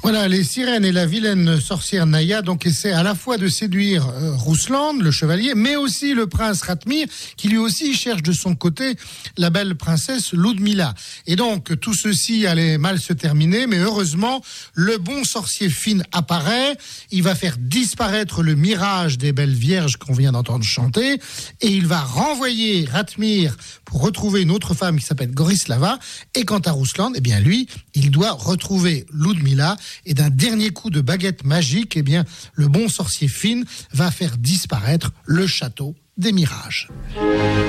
Voilà, les sirènes et la vilaine sorcière Naya donc essaient à la fois de séduire Rouslan, le chevalier, mais aussi le prince Ratmir, qui lui aussi cherche de son côté la belle princesse Ludmila. Et donc, tout ceci allait mal se terminer, mais heureusement, le bon sorcier Finn apparaît, il va faire disparaître le mirage des belles vierges qu'on vient d'entendre chanter, et il va renvoyer Ratmir pour retrouver une autre femme qui s'appelle Gorislava, et quant à Rouslan, eh bien lui, il doit retrouver Ludmila, et d'un dernier coup de baguette magique, eh bien, le bon sorcier Finn va faire disparaître le château des mirages.